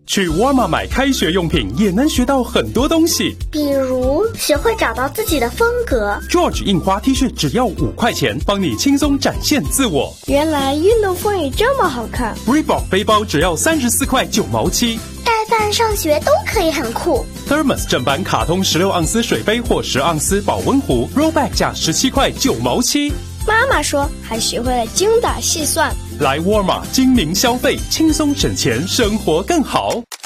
去沃尔玛买开学用品也能学到很多东西， 比如学会找到自己的风格。 George 印花 T 恤只要5块钱，帮你轻松展现自我。 原来运动风也这么好看。 Reebok 背包只要34块9毛7， 带饭上学都可以很酷。 Thermos 正版卡通16盎司水杯或10盎司保温壶 ，Rollback 价17块9毛7。 妈妈说还学会了精打细算。 来沃尔玛精明消费，轻松省钱，生活更好。